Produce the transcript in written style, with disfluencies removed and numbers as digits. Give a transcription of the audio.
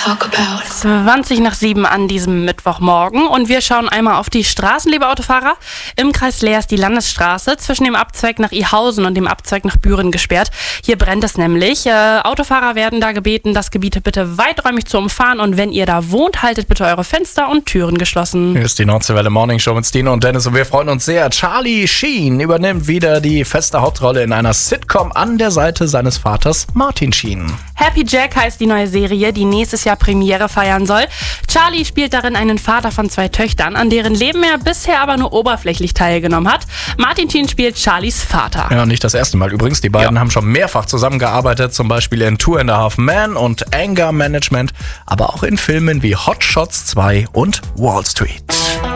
talk about. 7:20 an diesem Mittwochmorgen und wir schauen einmal auf die Straßen, liebe Autofahrer. Im Kreis Leer ist die Landesstraße zwischen dem Abzweig nach Ihausen und dem Abzweig nach Büren gesperrt. Hier brennt es nämlich. Autofahrer werden da gebeten, das Gebiet bitte weiträumig zu umfahren und wenn ihr da wohnt, haltet bitte eure Fenster und Türen geschlossen. Hier ist die Nordseewelle Morning Show mit Stino und Dennis und wir freuen uns sehr. Charlie Sheen übernimmt wieder die feste Hauptrolle in einer Sitcom an der Seite seines Vaters Martin Sheen. Happy Jack heißt die neue Serie, die nächstes Jahr Premiere feiern soll. Charlie spielt darin einen Vater von 2 Töchtern, an deren Leben er bisher aber nur oberflächlich teilgenommen hat. Martin Sheen spielt Charlies Vater. Ja, nicht das erste Mal übrigens. Die beiden haben schon mehrfach zusammengearbeitet, zum Beispiel in 2.5 Men und Anger Management, aber auch in Filmen wie Hot Shots 2 und Wall Street.